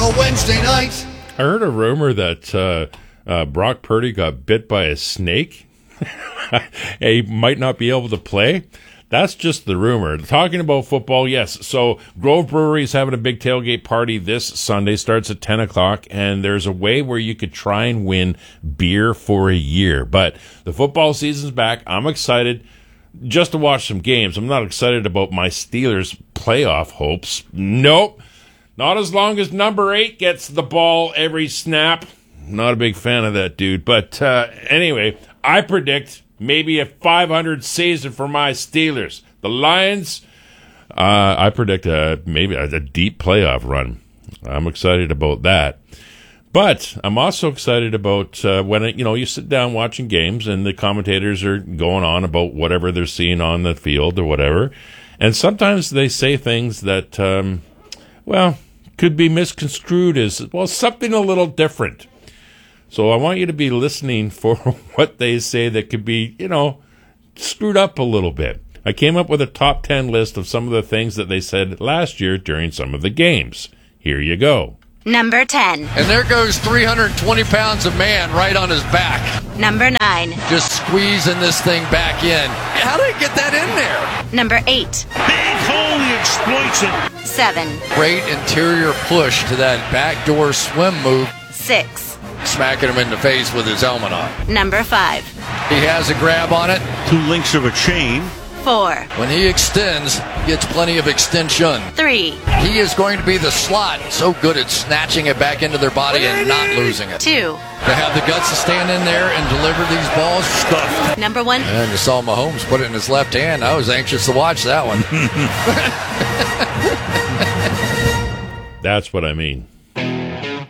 a Wednesday night. I heard a rumor that Brock Purdy got bit by a snake. He might not be able to play. That's just the rumor. Talking about football, yes. So Grove Brewery is having a big tailgate party this Sunday. Starts at 10 o'clock, and there's a way where you could try and win beer for a year. But the football season's back. I'm excited just to watch some games. I'm not excited about my Steelers playoff hopes. Nope. Not as long as number 8 gets the ball every snap. Not a big fan of that dude. But anyway, I predict maybe a 500 season for my Steelers. The Lions, I predict maybe a deep playoff run. I'm excited about that. But I'm also excited about when you sit down watching games and the commentators are going on about whatever they're seeing on the field or whatever. And sometimes they say things that, could be misconstrued as, something a little different. So I want you to be listening for what they say that could be, screwed up a little bit. I came up with a top 10 list of some of the things that they said last year during some of the games. Here you go. Number 10. And there goes 320 pounds of man right on his back. Number 9. Just squeezing this thing back in. How did he get that in there? Number 8. Big Foley exploits it. 7. Great interior push to that backdoor swim move. 6. Smacking him in the face with his helmet on. Number 5. He has a grab on it. 2 links of a chain. 4. When he extends, he gets plenty of extension. 3. He is going to be the slot, so good at snatching it back into their body and not losing it. 2. To have the guts to stand in there and deliver these balls, stuffed. Number 1. And you saw Mahomes put it in his left hand. I was anxious to watch that one. That's what I mean.